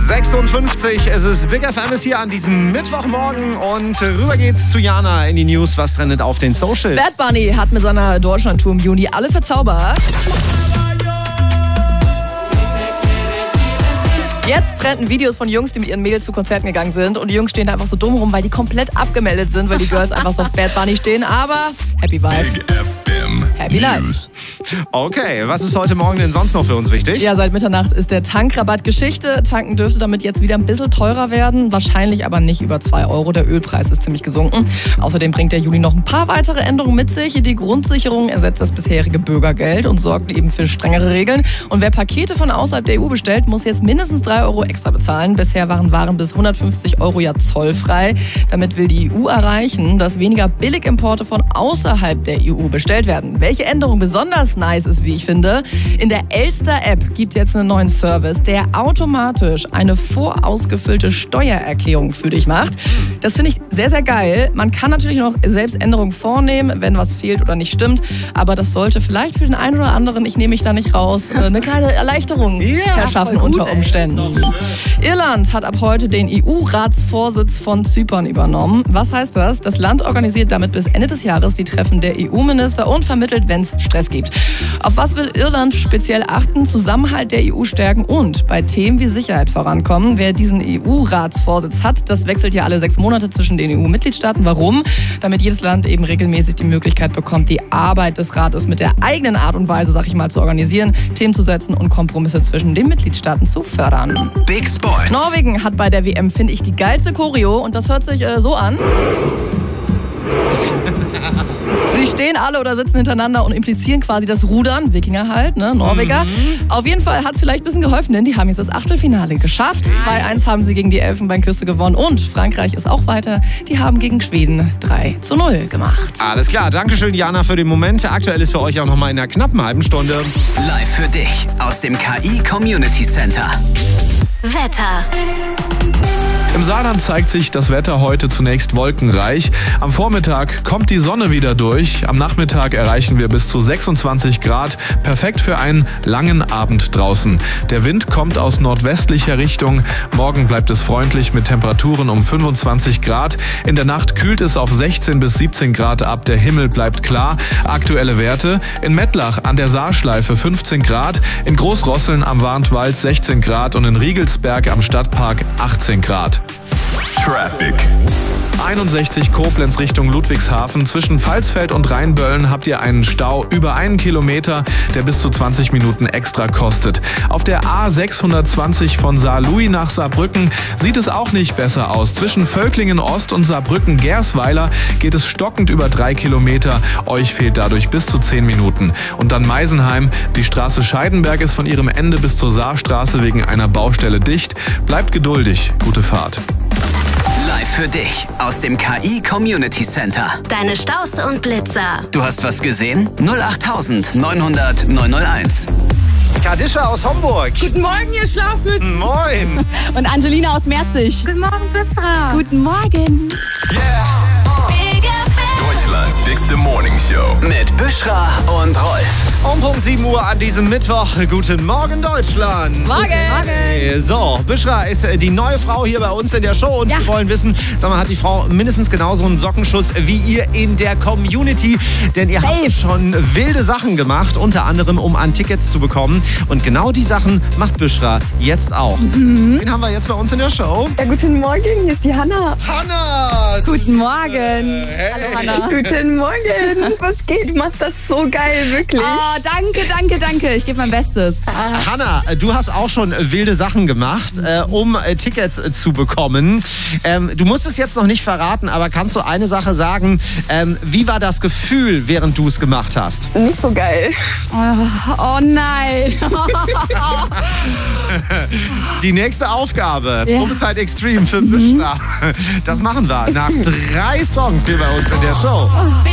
6:50, es ist Big FM ist hier an diesem Mittwochmorgen und rüber geht's zu Jana in die News. Was trendet auf den Socials? Bad Bunny hat mit seiner Deutschlandtour im Juni alle verzaubert. Jetzt trenden Videos von Jungs, die mit ihren Mädels zu Konzerten gegangen sind. Und die Jungs stehen da einfach so dumm rum, weil die komplett abgemeldet sind, weil die Girls einfach so auf Bad Bunny stehen. Aber Happy Vibe. Big FM Happy Life. News. Okay, was ist heute Morgen denn sonst noch für uns wichtig? Ja, seit Mitternacht ist der Tankrabatt Geschichte. Tanken dürfte damit jetzt wieder ein bisschen teurer werden. Wahrscheinlich aber nicht über 2 Euro. Der Ölpreis ist ziemlich gesunken. Außerdem bringt der Juli noch ein paar weitere Änderungen mit sich. Die Grundsicherung ersetzt das bisherige Bürgergeld und sorgt eben für strengere Regeln. Und wer Pakete von außerhalb der EU bestellt, muss jetzt mindestens 3 Euro extra bezahlen. Bisher waren Waren bis 150 Euro ja zollfrei. Damit will die EU erreichen, dass weniger Billigimporte von außerhalb der EU bestellt werden. Welche Änderung besonders nice ist, wie ich finde, in der Elster-App gibt es jetzt einen neuen Service, der automatisch eine vorausgefüllte Steuererklärung für dich macht. Das finde ich sehr, sehr geil. Man kann natürlich noch selbst Änderungen vornehmen, wenn was fehlt oder nicht stimmt. Aber das sollte vielleicht für den einen oder anderen, ich nehme mich da nicht raus, eine kleine Erleichterung verschaffen unter Umständen. Irland hat ab heute den EU-Ratsvorsitz von Zypern übernommen. Was heißt das? Das Land organisiert damit bis Ende des Jahres die Treffen der EU-Minister und vermittelt, wenn es Stress gibt. Auf was will Irland speziell achten? Zusammenhalt der EU stärken und bei Themen wie Sicherheit vorankommen. Wer diesen EU-Ratsvorsitz hat, das wechselt ja alle 6 Monate zwischen den EU-Mitgliedstaaten. Warum? Damit jedes Land eben regelmäßig die Möglichkeit bekommt, die Arbeit des Rates mit der eigenen Art und Weise, sag ich mal, zu organisieren, Themen zu setzen und Kompromisse zwischen den Mitgliedstaaten zu fördern. Big Sports. Norwegen hat bei der WM, finde ich, die geilste Choreo und das hört sich so an. Sie stehen alle oder sitzen hintereinander und implizieren quasi das Rudern. Wikinger halt, ne? Norweger. Auf jeden Fall hat es vielleicht ein bisschen geholfen, denn die haben jetzt das Achtelfinale geschafft. 2:1 haben sie gegen die Elfenbeinküste gewonnen und Frankreich ist auch weiter. Die haben gegen Schweden 3:0 gemacht. Alles klar, Dankeschön Jana für den Moment. Aktuell ist für euch auch noch mal in einer knappen halben Stunde. Live für dich aus dem KI Community Center. Wetter. Im Saarland zeigt sich das Wetter heute zunächst wolkenreich. Am Vormittag kommt die Sonne wieder durch. Am Nachmittag erreichen wir bis zu 26 Grad. Perfekt für einen langen Abend draußen. Der Wind kommt aus nordwestlicher Richtung. Morgen bleibt es freundlich mit Temperaturen um 25 Grad. In der Nacht kühlt es auf 16 bis 17 Grad ab. Der Himmel bleibt klar. Aktuelle Werte: in Mettlach an der Saarschleife 15 Grad, in Großrosseln am Warntwald 16 Grad und in Riegelsberg am Stadtpark 18 Grad. Traffic. 61 Koblenz Richtung Ludwigshafen. Zwischen Pfalzfeld und Rheinböllen habt ihr einen Stau über 1 Kilometer, der bis zu 20 Minuten extra kostet. Auf der A620 von Saarlouis nach Saarbrücken sieht es auch nicht besser aus. Zwischen Völklingen Ost und Saarbrücken-Gersweiler geht es stockend über 3 Kilometer. Euch fehlt dadurch bis zu 10 Minuten. Und dann Meisenheim. Die Straße Scheidenberg ist von ihrem Ende bis zur Saarstraße wegen einer Baustelle dicht. Bleibt geduldig. Gute Fahrt. Live für dich aus dem KI Community Center. Deine Staus und Blitzer. Du hast was gesehen? 08000 900 901. Kadisha aus Homburg. Guten Morgen, ihr Schlafmützen. Moin. Und Angelina aus Merzig. Guten Morgen, Bisra. Guten Morgen. Deutschlands bigste Morning Show. Mit Büschra und Rolf. Um Punkt 7 Uhr an diesem Mittwoch. Guten Morgen, Deutschland. Morgen. So, Büschra ist die neue Frau hier bei uns in der Show und wir wollen wissen, sag mal, hat die Frau mindestens genauso einen Sockenschuss wie ihr in der Community? Denn ihr habt schon wilde Sachen gemacht, unter anderem um an Tickets zu bekommen. Und genau die Sachen macht Büschra jetzt auch. Wen haben wir jetzt bei uns in der Show? Ja, guten Morgen, hier ist die Hanna. Hanna! Guten Morgen. Hey. Hallo, Hanna. Guten Morgen. Was geht? Du machst das so geil, wirklich. Oh, danke. Ich gebe mein Bestes. Hanna, du hast auch schon wilde Sachen gemacht, um Tickets zu bekommen. Du musst es jetzt noch nicht verraten, aber kannst du eine Sache sagen? Wie war das Gefühl, während du es gemacht hast? Nicht so geil. Oh nein. Die nächste Aufgabe, Probezeit Extreme für Büschra. Das machen wir nach 3 Songs hier bei uns in der Show.